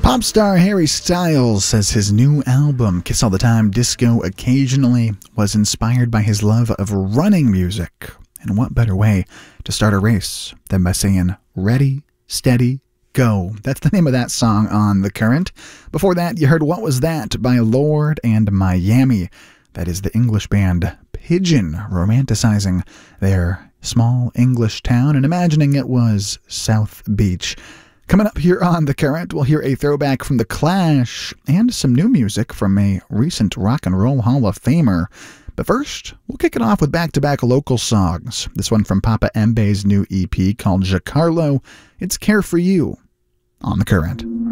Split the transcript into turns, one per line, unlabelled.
Pop star Harry Styles says his new album, Kiss All the Time, Disco Occasionally, was inspired by his love of running music. And what better way to start a race than by saying, "Ready, steady, go." That's the name of that song on The Current. Before that, you heard What Was That by Lorde and Miami. That is the English band Pigeon, romanticizing their small English town and imagining it was South Beach. Coming up here on The Current, we'll hear a throwback from The Clash and some new music from a recent Rock and Roll Hall of Famer. But first, we'll kick it off with back-to-back local songs. This one from Papa Mbe's new EP called Giancarlo. It's Care For You on The Current.